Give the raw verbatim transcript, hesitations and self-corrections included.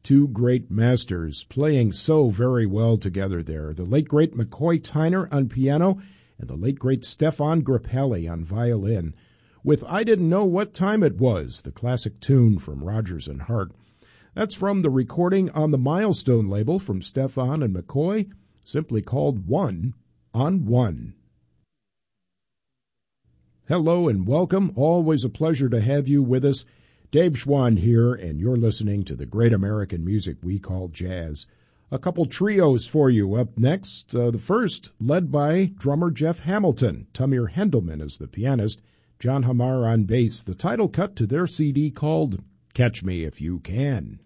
Two great masters playing so very well together there. The late, great McCoy Tyner on piano and the late, great Stefan Grappelli on violin. With I Didn't Know What Time It Was, the classic tune from Rodgers and Hart. That's from the recording on the Milestone label from Stefan and McCoy, simply called One on One. Hello and welcome. Always a pleasure to have you with us. Dave Schwann here, and you're listening to the great American music we call jazz. A couple trios for you up next. Uh, the first, led by drummer Jeff Hamilton. Tamir Hendelman is the pianist. John Hamar on bass. The title cut to their C D called Catch Me If You Can.